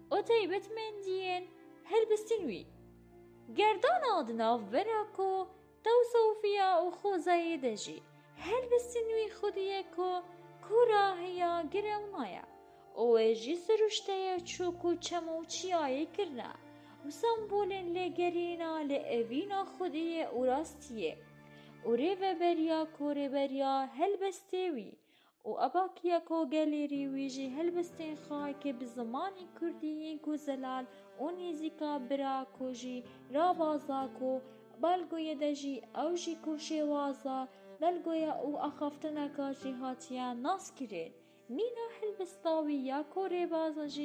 ئەو تایبەتمەندیên helbestên wî. Gerdana di navbera ku Tewsofiya û xwezayê de jî helbestên wî xwedî ye ku rahiya girew naye û wê jî siruşteyê çûk û çem û çiyayê kirine û sembolên lêgerîna li evîna xwediyê û rastiyê û rêveberiya ku rêberiya helbestê wî û abakiya ku gelêrî wî jî helbestên xahekê bi zimanê Kurdî yên ku zelal û nêzîka bira ku jî rabaza ku balgoyê de jî ew jî ku şêwaza belgoya û axaftineka jî hatiye naskirin. Mîna helbesta wî ya ku rêbaza jî